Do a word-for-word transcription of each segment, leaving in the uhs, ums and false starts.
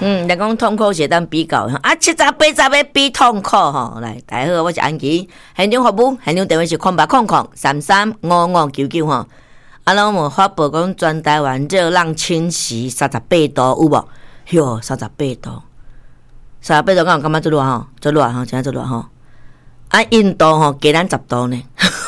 嗯，人讲痛苦是当比较啊，七十八十的比痛苦吼。来，大家好，我是安琪，现场服务，现场电话是空八空空三三五五九九吼。啊，咱我发布讲全台湾热浪侵袭三十八度有无？哟，三十八度，三十八度，敢有感觉做热吼？做热吼，真做热吼。啊，印度吼加咱十度呢。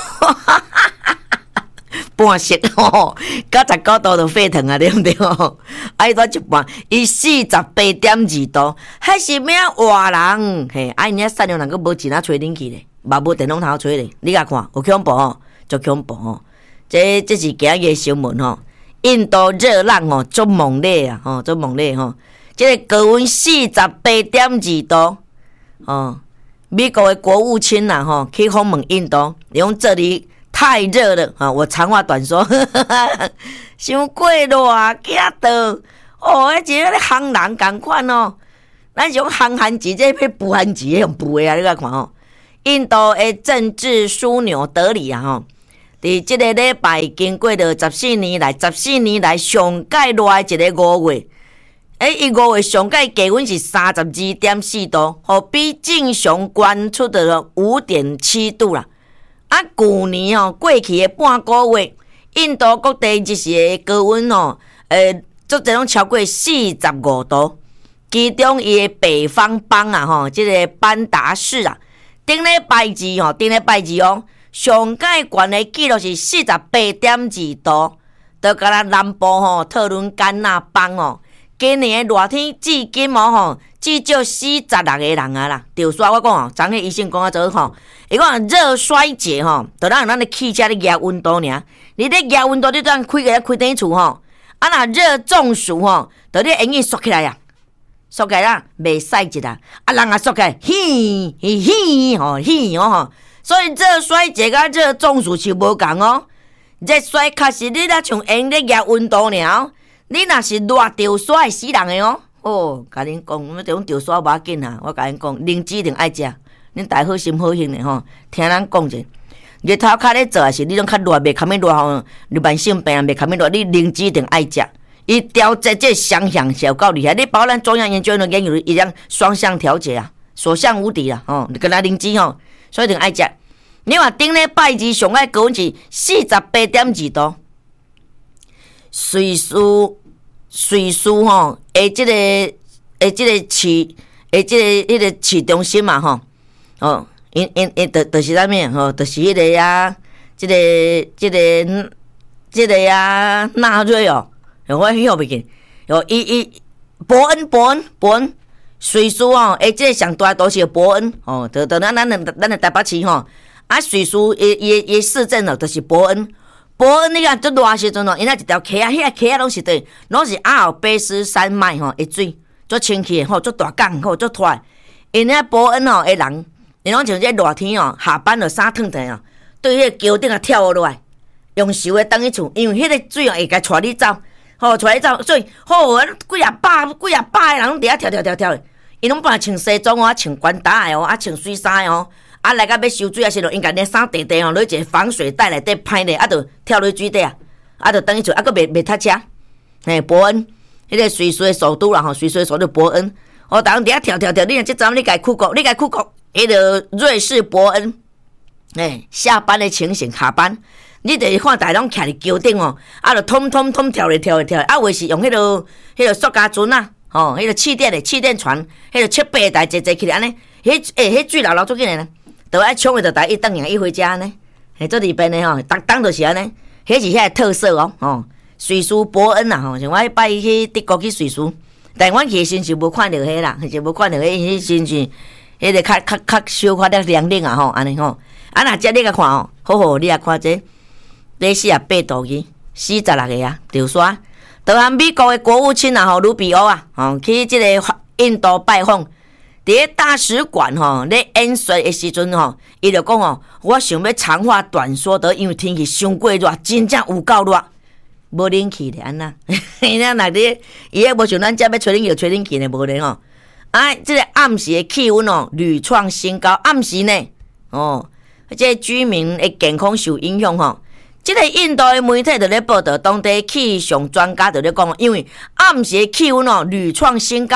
半色吼，九十九度就沸腾啊，对不对吼？啊，伊蹛一半，伊四十八点二度，迄是咩活人？嘿，啊，因遐善良人佫无钱啊，吹冷气咧，嘛无电风头吹咧，你甲看，有恐怖吼，足恐怖吼。这这是今日新闻吼，印度热浪吼，足猛烈啊，吼，足猛烈吼。这个高温四十八点二度，哦，美国的国务卿呐吼，去访问印度，用这里。太热了啊！我长话短说，伤过热惊到哦！迄一个烘人共款哦，咱是用烘寒机，这迄补寒机用补的啊！你甲看哦，印度的政治枢纽德里啊吼，伫即个礼拜经过了十四年来十四年来上介热的一个五月，诶，伊五月上介低温是三十二点四度，吼，比正常关出的五点七度啦。啊，去年哦，过去的半个月，印度各地一时的高温哦，呃，足侪拢超过四十五度。其中伊的北方邦啊，吼，即、这个班达市啊，顶礼拜二吼，顶礼拜二哦，上界悬的记录是四十八点二度。到甲咱南部吼，特伦甘纳邦哦，今年的热天至今哦吼，至少四十六个人啊啦。就说我讲哦，昨日医生讲啊，做吼。伊讲热衰竭吼，就咱用咱的汽车咧压温度尔。你咧压温度，你当开个开灯厝吼，啊若热中暑吼，就你容易缩起来啊，缩起来啦，袂使一啦。啊人也缩起来，嘿嘿嘿吼嘿哦吼。所以热衰竭甲热中暑是无共哦。热衰确实你若像用咧压温度尔，你若是热着煞会死人的哦。哦，甲恁讲，我种着煞无要紧啊，我甲恁讲，灵芝一定爱食。恁大好心好心的吼，听咱讲者，日头较咧做，还是你拢较热，袂堪咪热吼，你慢性病袂堪咪热，你灵芝一定爱食。伊调节这双向是有够厉害，你包括咱中央研究院研究一样双向调节啊，所向无敌啦吼，你跟咱灵芝吼，所以一定爱食。你话顶礼拜二上爱高温是四十八点二度，瑞士瑞士吼，诶，即、这个诶，即个市诶，即个迄个市中心嘛吼。哦，因因因，就就是啥物吼，就是迄个啊，即、这个、即、这个、即、这个啊，纳瑞哦，我晓袂记。哦，伊伊伯恩伯恩伯恩，瑞士哦，诶，即个上大都市伯恩哦，就就咱咱咱咱的台北市吼，啊，瑞士伊伊伊市镇哦，就是伯恩。伯恩你看，做热时阵哦，因那一条溪啊，迄个溪啊，拢是对，拢是阿尔卑斯山脉吼的水，做清气吼，做大港吼，做拖。因那伯恩哦的人。你拢像这热天哦，下班就衫脱脱哦，对迄个桥顶啊跳落来，用手的等去厝，因为迄个水哦会甲带你走，吼带你走，所以吼几啊百几啊百个人拢伫遐跳跳跳跳的，因拢本来穿西装哦，啊穿管打的哦，啊穿水衫哦，啊来甲要收水啊时阵，因甲恁衫地地哦，落一个防水袋内底歹咧，啊就跳落水底啊，啊就等去厝，啊佫袂袂塞车，嘿，伯恩，迄、那个瑞士的首都啦吼，瑞士的首都伯恩，哦，逐人伫遐跳跳跳，你若即阵你家酷国，你家酷国。迄个瑞士伯恩，诶、欸，下班的情形，下班，你就是看大家拢徛伫桥顶哦，啊，就通通通跳咧跳咧跳咧，啊，有是用迄、那个迄、那个塑胶船啊，吼，迄、那个气垫的气垫船，迄、那个七八台坐坐起来安尼，迄诶，迄水流流出去呢，都爱冲的，就台一等人一回家呢，嘿，做里边的吼，当当就是安尼，迄是遐特色哦，吼，瑞士伯恩啊，吼，像我迄摆去德国去瑞士，但阮去时是无看到迄啦，是无看到迄迄时是。迄个较较较小可了凉冷啊吼，安尼吼，啊若遮你甲看吼，好好你啊看这，这四十八度去，四十六个啊，就说，就按美国的国务卿啊吼，卢比欧啊，吼去即个印度拜访，伫咧大使馆吼咧演说的时阵吼，伊就讲吼，我想要长话短说的，因为天气伤过热，真正有够热，无冷气咧安那，伊那若咧，伊迄无像咱遮要吹冷气，吹冷气咧无咧吼。啊，这个暗时的气温哦屡创新高，暗时呢，哦，这居民的健康受影响吼。这个印度的媒体就咧报道，当地气象专家就咧讲，因为暗时的气温哦屡创新高，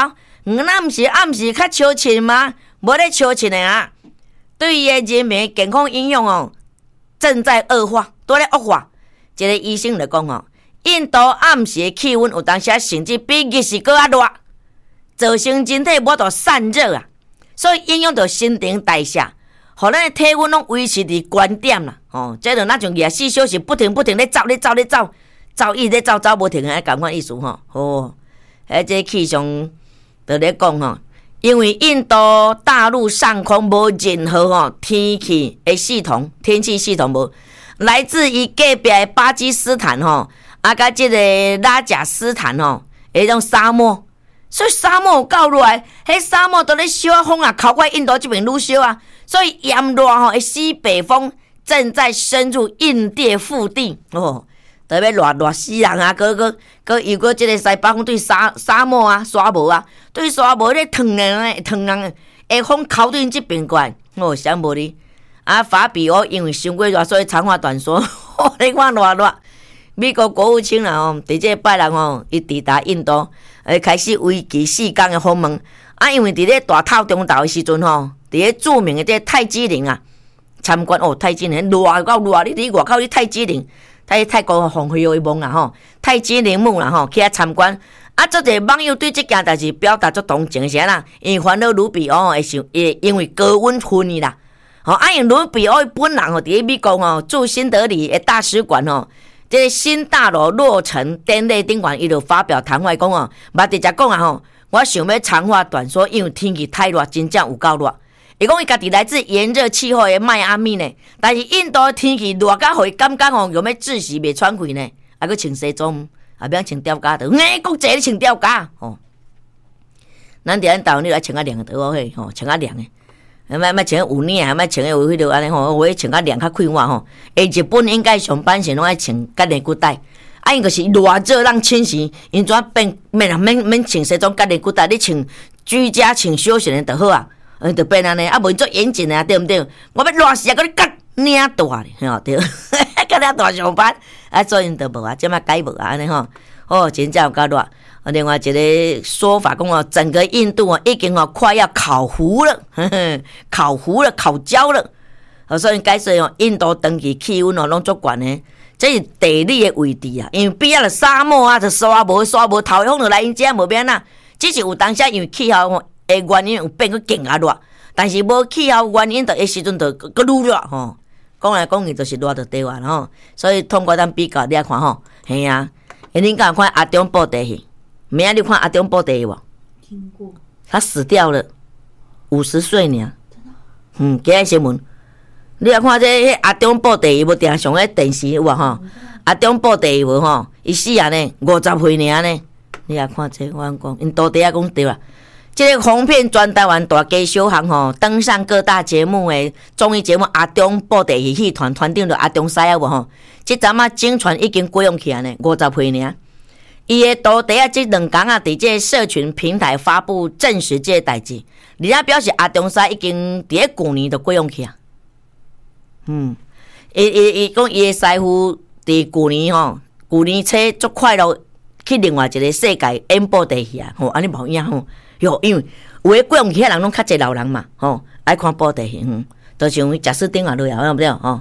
那毋是暗时较笑亲吗？无咧笑亲的啊，对伊的人民健康影响哦，正在恶化，都咧恶化。一个医生就讲哦，印度暗时的气温有当时甚至比日时搁较热，造成人体无度散热啊，所以影响到新陈代谢，互咱的体温拢维持伫高点啦。哦，这就那种廿四小时不停不停咧走咧走咧走，走一直咧走走无停的感觉意思吼。哦，迄这气象就咧讲吼，因为印度大陆上空无任何吼天气的系统，天气系统无。来自于隔壁的巴基斯坦吼，啊，甲即个拉贾斯坦吼，迄种沙漠，所以沙漠有够热的，迄沙漠都咧烧啊风啊，靠过印度这边愈烧啊，所以炎热吼的西北风正在深入印地腹地哦，特要热热死人啊！个个个，又个即个西北风对沙沙漠啊、沙漠啊，对沙漠咧烫人诶，烫人诶，风靠对因这边过来，哦，想无哩。啊，法比欧因为伤过热，所以长话短说，你看偌热。美国国务卿啦吼，伫这拜六吼，伊抵达印度，诶，开始为期四天的访问。啊，因为伫咧大透中昼的时阵吼，伫咧著名的这泰姬陵啊，参观哦，泰姬陵热到热，你伫外口去泰姬陵，泰泰国红会的梦啦吼，泰姬陵墓啦吼，去遐参观。啊，足侪网友对这件代志表达足同情是啦，因为烦恼卢比欧会想，也因为高温昏去啦。哦，啊，因卢比欧本人吼，伫咧美国吼驻新德里的大使馆吼，这个新大楼落成典礼顶悬，伊就发表谈话讲哦，嘛直接讲啊吼，我想要长话短说，因为天气太热，真正有够热。伊讲伊家己来自炎热气候的迈阿密呢，但是印度的天气热甲互伊感觉吼，有要窒息袂喘气呢，啊，佮穿西装，啊，免穿吊嘎的，哎，国际咧穿吊嘎吼。咱伫咱台湾你来穿较凉的倒嘿，吼，穿较凉的。莫莫穿有领，莫穿有迄落安尼吼，我穿较凉较快活吼。诶，日本应该上半身拢爱穿甲连骨带，啊，因就是热热人侵蚀，因怎变免啊免免穿西装甲连骨带，你穿居家穿休闲的就好啊，嗯，就变安尼，啊，无做严谨啊，对毋对？我要热死啊，佮你夹领大咧，吼对，甲领大上班，啊，做因就无啊，即摆改无啊，安尼吼，哦，真正有够热。另外一个说法讲哦，整个印度啊已经哦快要烤糊了，呵呵烤糊了，烤焦了。所以解说哦，印度长期气温哦拢足悬的，这是地理的位置啊。因为边仔就沙漠啊，就沙无沙无，台风就来因遮无变啊。只是有当时因为气候的原因有变个更加热，但是无气候原因的迄时阵就搁愈热吼。讲来讲去就是热到地完吼，所以通过咱比较你来看吼，嘿啊，恁敢有看阿中部地戏？明仔你看阿中部地无？听过。他死掉了，五十岁呢。嗯，今日新闻，你来看这阿中部地无定上咧电视有无吼？阿中部地无吼，伊死啊呢，五十岁尔呢。你来看这，我讲，因到底啊讲对啦。这个红遍全台湾大街小巷吼，登上各大节目的综艺节目阿中部地戏团团长就阿中师啊无吼？这阵啊警传已经雇佣起来呢，五十岁尔。伊个到底啊，即两天啊，伫这社群平台发布证实这个代志，而且表示阿中山已经伫咧旧年就过用去啊。嗯，伊伊伊讲伊个师傅伫旧年吼，旧年初足快乐去另外一个世界演播地去啊，吼，安尼无影吼，哟，因为有诶过用去遐人拢较济老人嘛，吼，爱看播地去，嗯，就像贾斯汀啊，落啊，对不对？吼，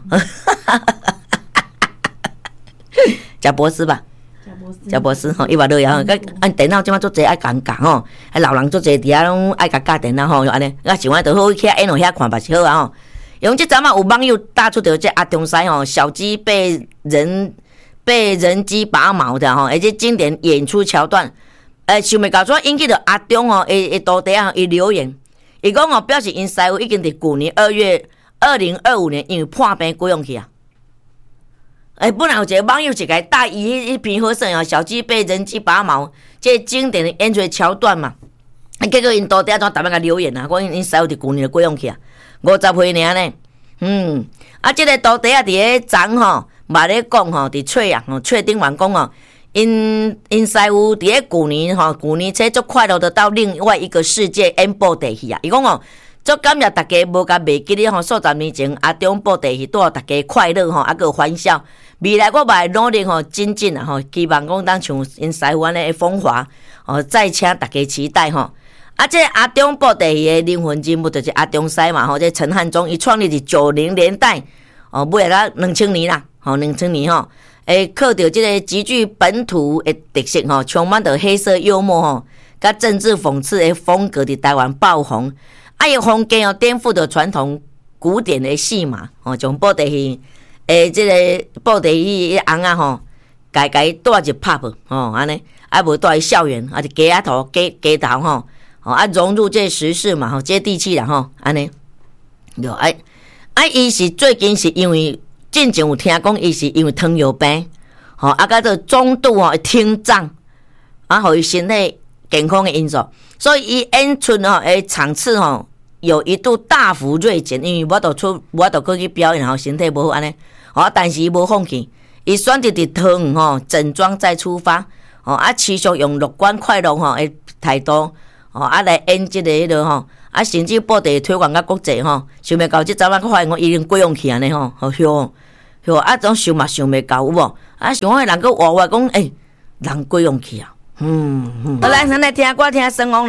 贾博士吧。贾博士吼，伊话落啊，甲按电脑即马做侪爱共教吼，啊老人做侪伫遐拢爱甲教电脑吼，安尼，啊像我就好去遐演哦，遐看嘛是好啊吼。用即阵嘛有网友打出着这阿中山吼，小鸡被人被人机拔毛的吼，而且经典演出桥段，诶，想袂到说引起着阿中吼，诶诶，到底啊伊留言，伊讲吼表示因师傅已经伫旧年二月二零二五年因为破病过用去啊。哎，本来有一个网友就给大伊一篇好生哦，小鸡被人机拔毛，这经典的演出桥段嘛。啊，结果因到底啊怎逐摆甲留言啊，讲因因师傅伫旧年就过用去啊，五十岁尔呢。嗯，啊，这个到底啊伫咧昨吼，嘛咧讲吼，伫册啊，吼册顶完讲哦，因因师傅伫咧旧年吼，旧年初足快乐的到另外一个世界演播地去啊。伊讲哦。足感谢大家无甲袂记咧吼，数十年前阿中部地去带大家快乐吼，啊个欢笑。未来我嘛努力吼精进啊吼，希望讲当像因师傅安尼风华哦，再请大家期待吼。 啊，这阿中部地的灵魂人物就是阿中师嘛，吼，这陈汉忠，伊创立是九零年代，哦，尾啊两千年啦，吼，两千年吼，诶，靠着这个极具本土的特色吼，充满着黑色幽默吼，甲政治讽刺的风格，伫台湾爆红。啊，伊风格哦，颠覆着传统古典的戏码，吼，从布袋戏，诶，这个布袋戏的翁啊吼，家家带入拍吼，安尼，啊无带校园，啊就街仔头街街头吼。哦，啊，融入这时事嘛，吼，接地气啦，吼，安尼，哟，哎，啊，伊是最近是因为之前有听讲，伊是因为糖尿病，吼，啊，甲做中度吼听障，啊，互伊身体健康的因素，所以伊演出吼，诶，场次吼有一度大幅锐减，因为我都出，我都过去表演，吼，身体无好安尼，哦，但是伊无放弃，伊选择伫桃园吼整装再出发，哦，啊，持续用乐观快乐吼诶态度。哦，啊来演即个迄落吼，啊甚至布袋推广到国际吼，想袂到即早晚我发现我已经过用去安尼吼，好哟哟，啊种想嘛想袂到有无？啊想迄人佫话我讲，诶、欸，人过用去啊，嗯嗯，好来，咱来听歌听孙王。